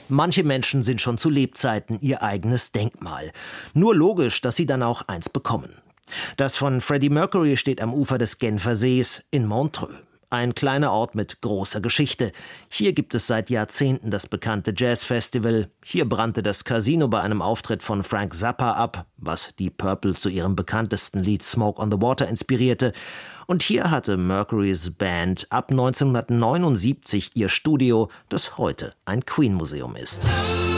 Manche Menschen sind schon zu Lebzeiten ihr eigenes Denkmal. Nur logisch, dass sie dann auch eins bekommen. Das von Freddie Mercury steht am Ufer des Genfer Sees in Montreux. Ein kleiner Ort mit großer Geschichte. Hier gibt es seit Jahrzehnten das bekannte Jazzfestival. Hier brannte das Casino bei einem Auftritt von Frank Zappa ab, was die Purple zu ihrem bekanntesten Lied Smoke on the Water inspirierte. Und hier hatte Mercurys Band ab 1979 ihr Studio, das heute ein Queen-Museum ist.